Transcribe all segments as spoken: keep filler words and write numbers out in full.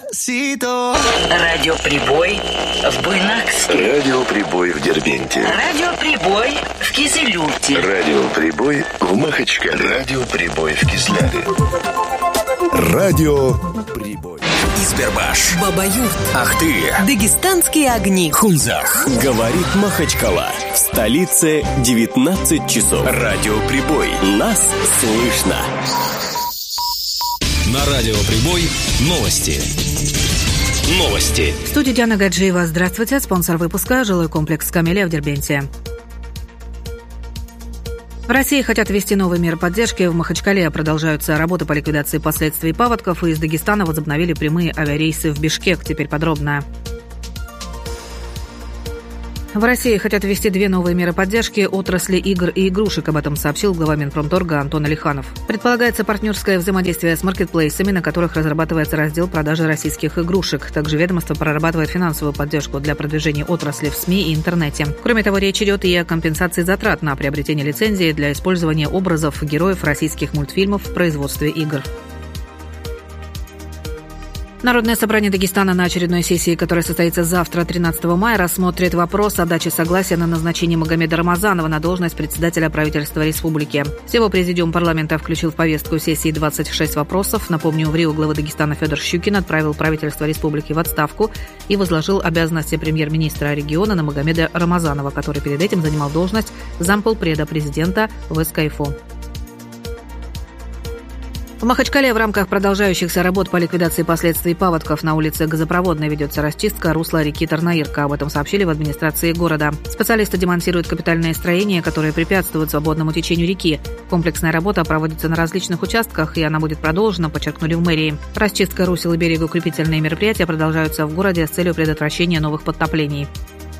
Радиоприбой в Буйнакске. Радиоприбой в Дербенте. Радиоприбой в Кизилюрте. Радиоприбой в Махачкале. Радиоприбой в Кизляре. Радиоприбой. Избербаш, Бабаюрт, Ахты, Дагестанские огни, Хунзах. говорит Махачкала. В столице девятнадцать часов. Радиоприбой. Нас слышно. На Радиоприбой новости. Новости. В студии Диана Гаджиева. Здравствуйте. Спонсор выпуска – жилой комплекс «Камелия» в Дербенте. В России хотят ввести новые меры поддержки. В Махачкале продолжаются работы по ликвидации последствий паводков, и из Дагестана возобновили прямые авиарейсы в Бишкек. Теперь подробно. В России хотят ввести две новые меры поддержки отрасли игр и игрушек. Об этом сообщил глава Минпромторга Антон Алиханов. Предполагается партнерское взаимодействие с маркетплейсами, на которых разрабатывается раздел продажи российских игрушек. Также ведомство прорабатывает финансовую поддержку для продвижения отрасли в СМИ и интернете. Кроме того, речь идет и о компенсации затрат на приобретение лицензии для использования образов героев российских мультфильмов в производстве игр. Народное собрание Дагестана на очередной сессии, которая состоится завтра, тринадцатого мая, рассмотрит вопрос о даче согласия на назначение Магомеда Рамазанова на должность председателя правительства республики. Всего президиум парламента включил в повестку сессии двадцать шесть вопросов. Напомню, в Рио глава Дагестана Федор Щукин отправил правительство республики в отставку и возложил обязанности премьер-министра региона на Магомеда Рамазанова, который перед этим занимал должность замполпреда президента ВСКФО. В Махачкале в рамках продолжающихся работ по ликвидации последствий паводков на улице Газопроводной ведется расчистка русла реки Тарнаирка. Об этом сообщили в администрации города. Специалисты демонтируют капитальные строения, которые препятствуют свободному течению реки. Комплексная работа проводится на различных участках, и она будет продолжена, подчеркнули в мэрии. Расчистка русел и берегоукрепительные мероприятия продолжаются в городе с целью предотвращения новых подтоплений.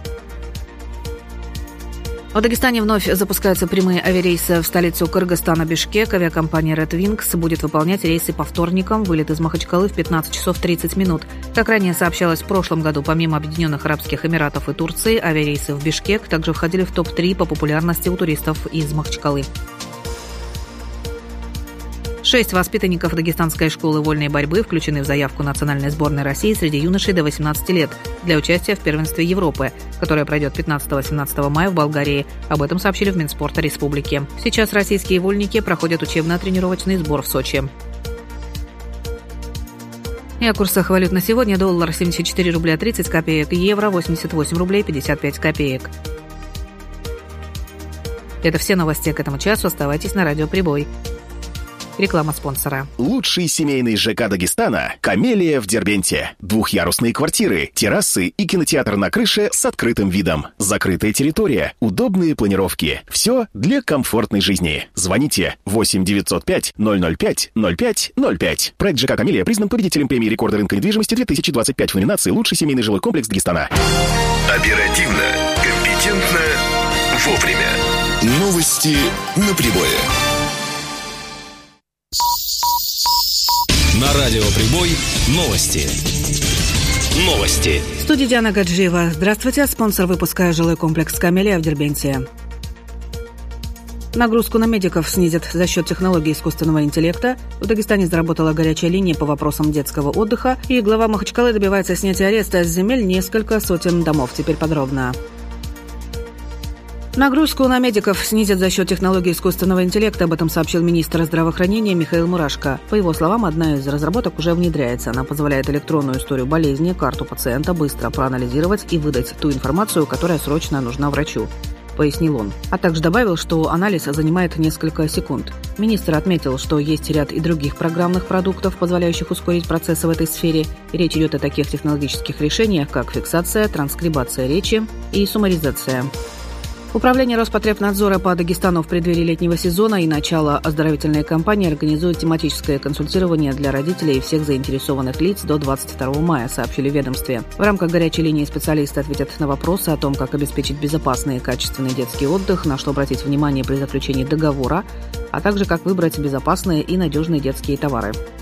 В Дагестане вновь запускаются прямые авиарейсы в столицу Кыргызстана Бишкек. Авиакомпания Red Wings будет выполнять рейсы по вторникам. Вылет из Махачкалы в пятнадцать часов тридцать минут. Как ранее сообщалось, в прошлом году, помимо Объединенных Арабских Эмиратов и Турции, авиарейсы в Бишкек также входили в топ три по популярности у туристов из Махачкалы. Шесть воспитанников Дагестанской школы вольной борьбы включены в заявку национальной сборной России среди юношей до восемнадцати лет для участия в первенстве Европы, которое пройдет пятнадцатого-семнадцатого мая в Болгарии. Об этом сообщили в Минспорта республики. Сейчас российские вольники проходят учебно-тренировочный сбор в Сочи. И о курсах валют на сегодня. Доллар семьдесят четыре рубля тридцать копеек, евро восемьдесят восемь рублей пятьдесят пять копеек. Это все новости к этому часу. Оставайтесь на Радиоприбой. Реклама спонсора. Лучший семейный ЖК Дагестана – «Камелия» в Дербенте. Двухъярусные квартиры, террасы и кинотеатр на крыше с открытым видом. Закрытая территория, удобные планировки. Все для комфортной жизни. Звоните восемь девятьсот пять ноль ноль пять ноль пять ноль пять. Проект ЖК «Камелия» признан победителем премии рекорда рынка недвижимости две тысячи двадцать пять в номинации «Лучший семейный жилой комплекс Дагестана». Оперативно, компетентно, вовремя. Новости на прибое. На Радиоприбой новости. Новости. В студии Диана Гаджиева. Здравствуйте. Спонсор выпуска – жилой комплекс «Камелия» в Дербенте. Нагрузку на медиков снизят за счет технологий искусственного интеллекта. В Дагестане заработала горячая линия по вопросам детского отдыха, и глава Махачкалы добивается снятия ареста с земель несколько сотен домов. Теперь подробно. Нагрузку на медиков снизят за счет технологий искусственного интеллекта. Об этом сообщил министр здравоохранения Михаил Мурашко. По его словам, одна из разработок уже внедряется. Она позволяет электронную историю болезни, карту пациента быстро проанализировать и выдать ту информацию, которая срочно нужна врачу, пояснил он. А также добавил, что анализ занимает несколько секунд. Министр отметил, что есть ряд и других программных продуктов, позволяющих ускорить процессы в этой сфере. Речь идет о таких технологических решениях, как фиксация, транскрибация речи и суммаризация. Управление Роспотребнадзора по Дагестану в преддверии летнего сезона и начала оздоровительной кампании организует тематическое консультирование для родителей и всех заинтересованных лиц до двадцать второго мая, сообщили в ведомстве. В рамках горячей линии специалисты ответят на вопросы о том, как обеспечить безопасный и качественный детский отдых, на что обратить внимание при заключении договора, а также как выбрать безопасные и надежные детские товары.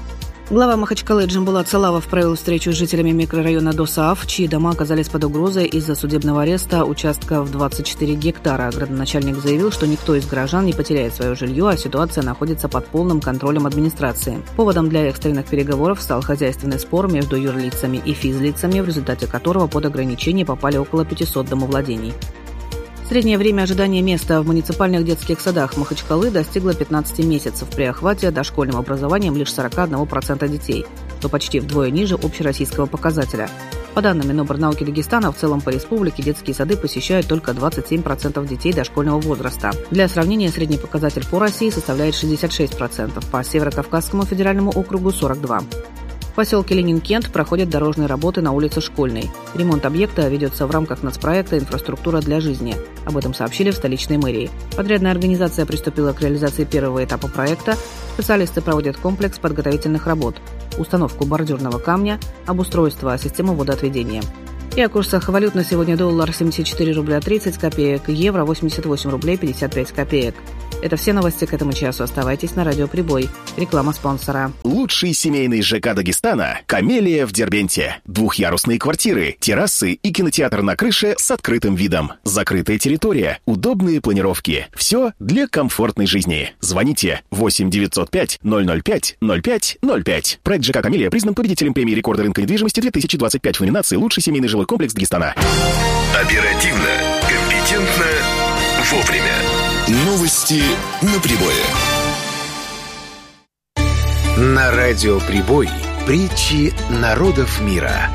Глава Махачкалы Джамбулат Салавов провел встречу с жителями микрорайона Досааф, чьи дома оказались под угрозой из-за судебного ареста участка в двадцать четыре гектара. Градоначальник заявил, что никто из горожан не потеряет свое жилье, а ситуация находится под полным контролем администрации. Поводом для экстренных переговоров стал хозяйственный спор между юрлицами и физлицами, в результате которого под ограничение попали около пятисот домовладений. Среднее время ожидания места в муниципальных детских садах Махачкалы достигло пятнадцати месяцев, при охвате дошкольным образованием лишь сорок один процент детей, что почти вдвое ниже общероссийского показателя. По данным Минобрнауки Дагестана, в целом по республике детские сады посещают только двадцать семь процентов детей дошкольного возраста. Для сравнения, средний показатель по России составляет шестьдесят шесть процентов, по Северо-Кавказскому федеральному округу – сорок два процента. В поселке Ленин-Кент проходят дорожные работы на улице Школьной. Ремонт объекта ведется в рамках нацпроекта «Инфраструктура для жизни». Об этом сообщили в столичной мэрии. Подрядная организация приступила к реализации первого этапа проекта. Специалисты проводят комплекс подготовительных работ: установку бордюрного камня, обустройство системы водоотведения. И о курсах валют на сегодня: доллар семьдесят четыре рубля тридцать копеек, евро восемьдесят восемь рублей пятьдесят пять копеек. Это все новости к этому часу. Оставайтесь на Радио Прибой. Реклама спонсора. Лучший семейный ЖК Дагестана «Камелия» в Дербенте. Двухъярусные квартиры, террасы и кинотеатр на крыше с открытым видом. Закрытая территория, удобные планировки. Все для комфортной жизни. Звоните восемь девятьсот пять ноль ноль пять ноль пять ноль пять. Проект ЖК «Камелия» признан победителем премии рекорда рынка недвижимости две тысячи двадцать пять в номинации «Лучший семейный жилой комплекс Дагестана». Оперативно, компетентно, вовремя. Новости на прибое. На радио Прибой притчи народов мира.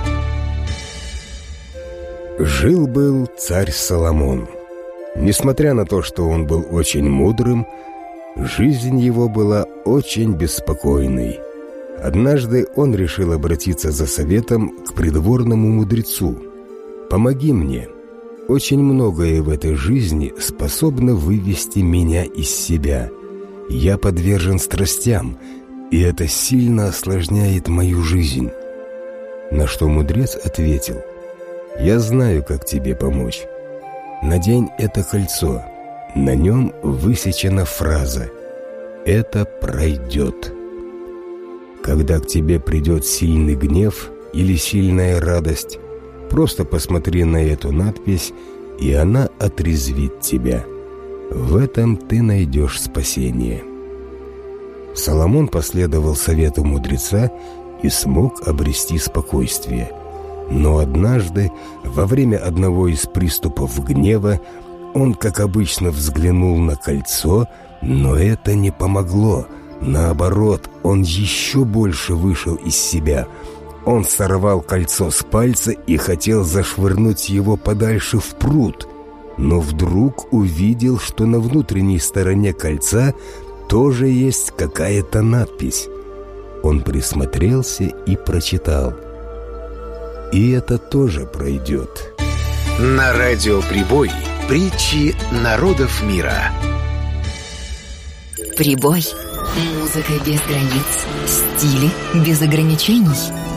Жил-был царь Соломон. Несмотря на то, что он был очень мудрым, жизнь его была очень беспокойной. Однажды он решил обратиться за советом к придворному мудрецу. «Помоги мне. Очень многое в этой жизни способно вывести меня из себя. Я подвержен страстям, и это сильно осложняет мою жизнь». На что мудрец ответил: «Я знаю, как тебе помочь. Надень это кольцо. На нем высечена фраза: «Это пройдет». Когда к тебе придет сильный гнев или сильная радость, просто посмотри на эту надпись, и она отрезвит тебя. В этом ты найдешь спасение». Соломон последовал совету мудреца и смог обрести спокойствие. Но однажды, во время одного из приступов гнева, он, как обычно, взглянул на кольцо, но это не помогло. Наоборот, он еще больше вышел из себя. Он сорвал кольцо с пальца и хотел зашвырнуть его подальше в пруд, но вдруг увидел, что на внутренней стороне кольца тоже есть какая-то надпись. Он присмотрелся и прочитал: «И это тоже пройдет». На радио Прибой притчи народов мира. Прибой. Музыка без границ, стили без ограничений.